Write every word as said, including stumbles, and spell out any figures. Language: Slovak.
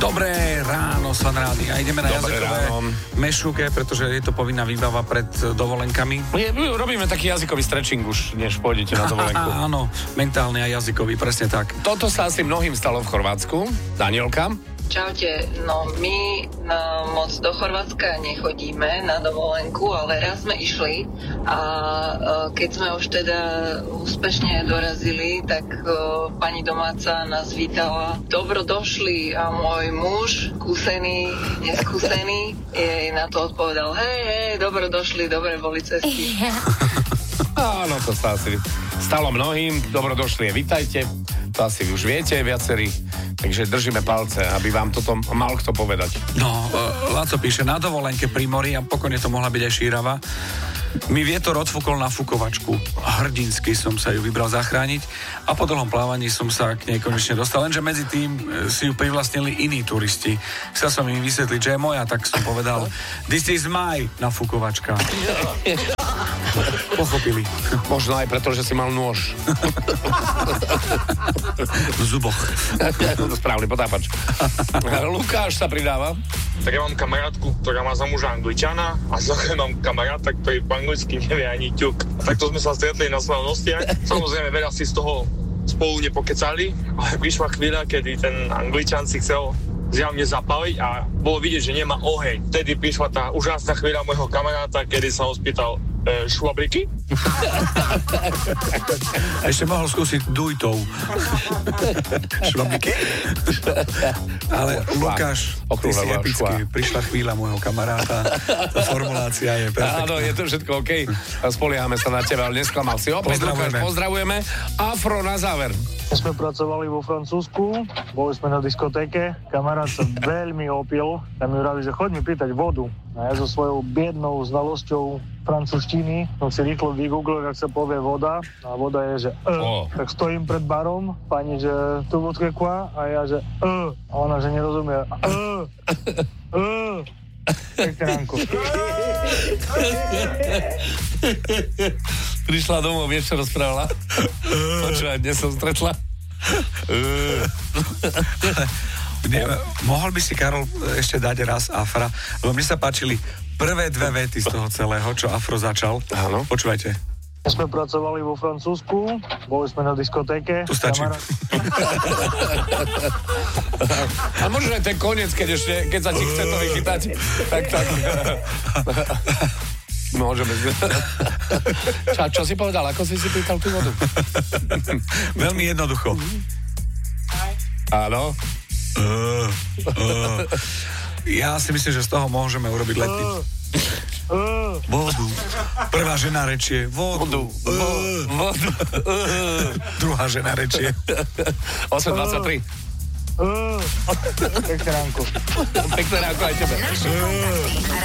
Dobré ráno, Fan Rádia. A ideme na Dobré jazykové ráno. mešuke, pretože je to povinná výbava pred dovolenkami. Je, robíme taký jazykový stretching už, než pôjdete na dovolenku. Áno, mentálny a jazykový, presne tak. Toto sa asi mnohým stalo v Chorvátsku. Danielka? Čaute, no my no, moc do Chorvátska nechodíme na dovolenku, ale raz sme išli a e, keď sme už teda úspešne dorazili, tak e, pani domáca nás vítala. Dobro došli a môj muž, skúsený, neskúsený, jej na to odpovedal, hej, hej, dobro došli, dobre boli cesty. Áno, to sa asi stalo mnohým. Dobro došli, vitajte. To asi už viete viacerí. Takže držíme palce, aby vám toto mal kto povedať. No, uh, Laco píše, na dovolenke pri mori a pokojne to mohla byť aj šírava. Mi vietor odfúkol na fukovačku. Hrdinsky som sa ju vybral zachrániť a po dlhom plávaní som sa k nej konečne dostal. Lenže medzi tým si ju privlastnili iní turisti. Chcel som im vysvetliť, že je moja, tak som povedal, this is my nafukovačka. Pochopili. Možno aj preto, že si mal nôž. V zuboch. Správny potápač. Lukáš sa pridáva. Tak ja mám kamarátku, ktorá má za muža Angličana a zase mám kamaráta, ktorý po anglicky nevie ani ťuk. Takto sme sa stretli na slavnostiach. Samozrejme, veľa si z toho spolu nepokecali, ale prišla chvíľa, kedy ten Angličan si chcel zjavne zapaliť a bolo vidieť, že nemá oheň. Vtedy prišla tá úžasná chvíľa môjho kamaráta, kedy sa ho spýtal e, švabriky. A ešte mohol skúsiť dujtou. Švabriky? Ale Lukáš, ty si epický. Prišla chvíľa môjho kamaráta. Tá formulácia je perfektná. Áno, je to všetko OK. Spoliehame sa na teba, ale nesklamal si. Opäť, Lukáš, pozdravujeme. Afro na záver. My sme pracovali vo Francúzsku, boli sme na diskotéke, kamarát sa veľmi opil, tam mi vraví, že choď mi pýtať vodu. A ja so svojou biednou znalosťou francúzštiny som si rýchlo vygooglil, jak sa povie voda, a voda je, že e. Oh. Tak stojím pred barom, pani, že tu vodke quoi, a ja, že e. A ona, že nerozumie, e. E. Pekne ránko. Prišla domov, vieš, čo rozprávala? Počúvaj, dnes som stretla. Ne, mohol by si, Karol, ešte dať raz Afra, lebo mne sa páčili prvé dve vety z toho celého, čo Afro začal. Áno. Počúvajte. My sme pracovali vo Francúzsku, boli sme na diskotéke. Tu stačí. Kamarát... A možno aj ten koniec, keď ešte, keď sa ti chce to vychytať, tak tak. Môžeme. Čo, čo si povedal? Ako si si pýtal tú vodu? Veľmi jednoducho. Áno. Uh, uh. Ja si myslím, že z toho môžeme urobiť letný. Uh. Vodu. Prvá žena rečie vodu. Vodu. Vodu. Druhá žena rečie osem dvadsaťtri. Uh. Pekne ránko. Pekné ránko aj tebe.